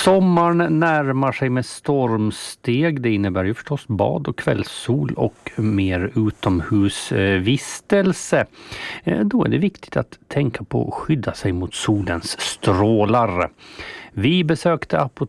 Sommaren närmar sig med stormsteg. Det innebär ju förstås bad och kvällssol och mer utomhusvistelse. Då är det viktigt att tänka på att skydda sig mot solens strålar. Vi besökte